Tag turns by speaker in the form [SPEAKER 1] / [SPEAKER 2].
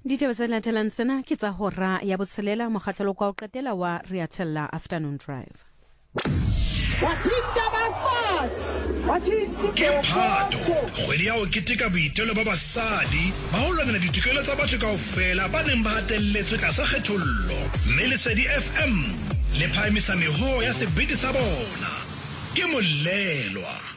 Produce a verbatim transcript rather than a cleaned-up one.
[SPEAKER 1] Ditaba tse latelang tsena ke tsa hora ya botshelela mokgahlelo kwa o qetela wa Riatella Afternoon Drive.
[SPEAKER 2] Ke Phato, kgwedi ya ho keteka boitelo ba basadi ba ho lwanela ditokelo tsa batho kaofela ba neng ba hatelletswe tlasa kgethollo. Mme Lesedi F M le phahamisa meho ya sebete sa bona. Ke Molelwa.